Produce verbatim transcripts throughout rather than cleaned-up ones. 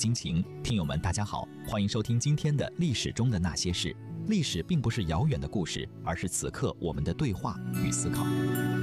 惊情。听友们大家好，欢迎收听今天的历史中的那些事。历史并不是遥远的故事，而是此刻我们的对话与思考。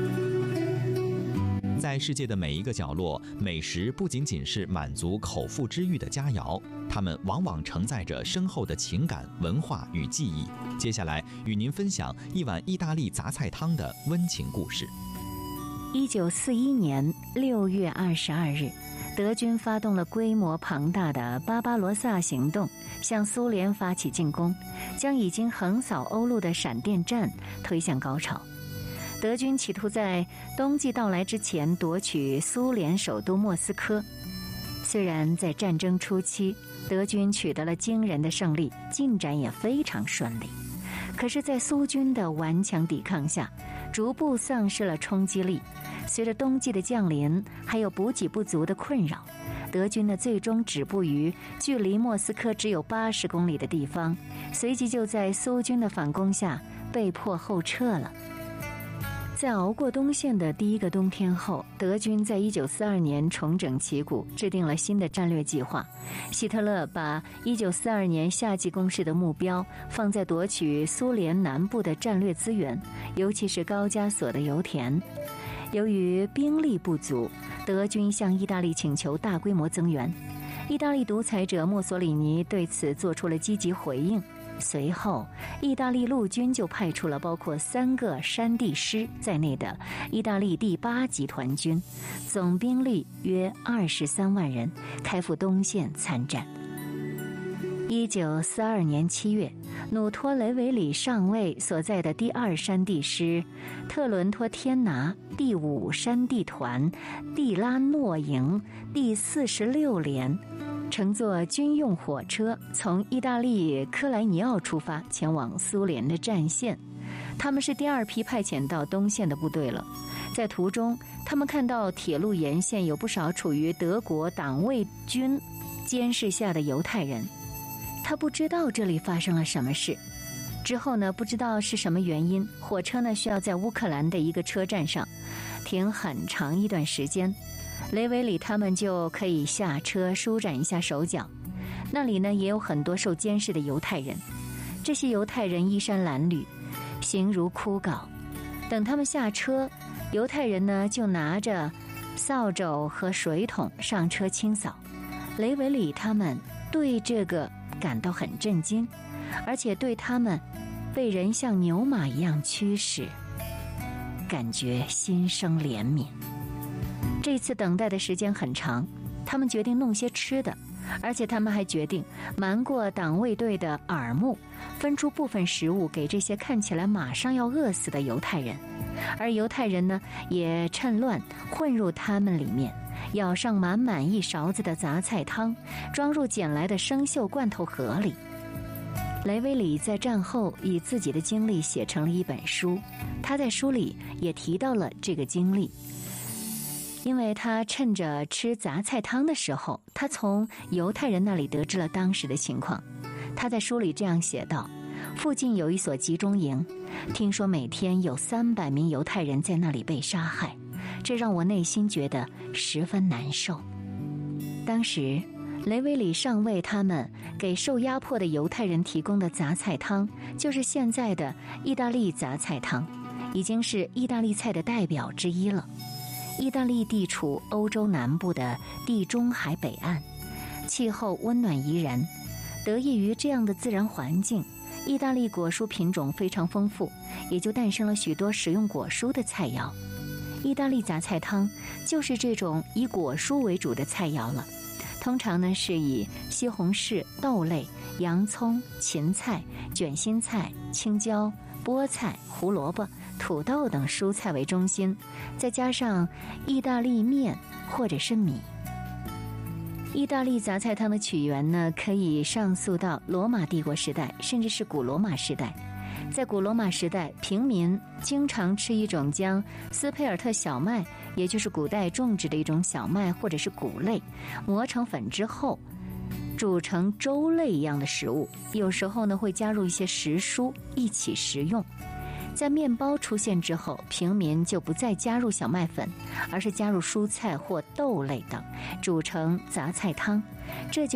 在世界的每一个角落，美食不仅仅是满足口腹之欲的佳肴，它们往往承载着深厚的情感、文化与记忆。接下来与您分享一碗意大利杂菜汤的温情故事。 一九四一年六月二十二日，德军发动了规模庞大的巴巴罗萨行动，向苏联发起进攻，将已经横扫欧陆的闪电战推向高潮。德军企图在冬季到来之前夺取苏联首都莫斯科。虽然在战争初期，德军取得了惊人的胜利，进展也非常顺利，可是在苏军的顽强抵抗下，逐步丧失了冲击力。随着冬季的降临，还有补给不足的困扰，德军呢最终止步于距离莫斯科只有八十公里的地方，随即就在苏军的反攻下被迫后撤了。在熬过东线的第一个冬天后，德军在一九四二年重整旗鼓，制定了新的战略计划。希特勒把一九四二年夏季攻势的目标放在夺取苏联南部的战略资源，尤其是高加索的油田。由于兵力不足，德军向意大利请求大规模增援。意大利独裁者墨索里尼对此做出了积极回应。随后，意大利陆军就派出了包括三个山地师在内的意大利第八集团军，总兵力约二十三万人，开赴东线参战。一九四二年七月，努托雷维里上尉所在的第二山地师、特伦托天拿第五山地团、蒂拉诺营第四十六连乘坐军用火车从意大利科莱尼奥出发，前往苏联的战线。他们是第二批派遣到东线的部队了。在途中，他们看到铁路沿线有不少处于德国党卫军监视下的犹太人。他不知道这里发生了什么事。之后呢，不知道是什么原因，火车呢需要在乌克兰的一个车站上停很长一段时间。雷维里他们就可以下车舒展一下手脚。那里呢也有很多受监视的犹太人，这些犹太人衣衫褴褛，形如枯槁。等他们下车，犹太人呢就拿着扫帚和水桶上车清扫。雷维里他们对这个感到很震惊，而且对他们被人像牛马一样驱使感觉心生怜悯。这次等待的时间很长，他们决定弄些吃的，而且他们还决定瞒过党卫队的耳目，分出部分食物给这些看起来马上要饿死的犹太人。而犹太人呢，也趁乱混入他们里面，舀上满满一勺子的杂菜汤，装入捡来的生锈罐头盒里。雷维里在战后以自己的经历写成了一本书，他在书里也提到了这个经历。因为他趁着吃杂菜汤的时候，他从犹太人那里得知了当时的情况。他在书里这样写道：附近有一所集中营，听说每天有三百名犹太人在那里被杀害，这让我内心觉得十分难受。当时雷维里上尉他们给受压迫的犹太人提供的杂菜汤，就是现在的意大利杂菜汤，已经是意大利菜的代表之一了。意大利地处欧洲南部的地中海北岸，气候温暖宜人。得益于这样的自然环境，意大利果蔬品种非常丰富，也就诞生了许多使用果蔬的菜肴。意大利杂菜汤就是这种以果蔬为主的菜肴了。通常呢是以西红柿、豆类、洋葱、芹菜、卷心菜、青椒、菠菜、胡萝卜、土豆等蔬菜为中心，再加上意大利面或者是米。意大利杂菜汤的起源呢，可以上溯到罗马帝国时代，甚至是古罗马时代。在古罗马时代，平民经常吃一种将斯佩尔特小麦，也就是古代种植的一种小麦或者是谷类，磨成粉之后煮成粥类一样的食物，有时候呢会加入一些时蔬一起食用。在面包出现之后，平民就不再加入小麦粉，而是加入蔬菜或豆类等，煮成杂菜汤，这就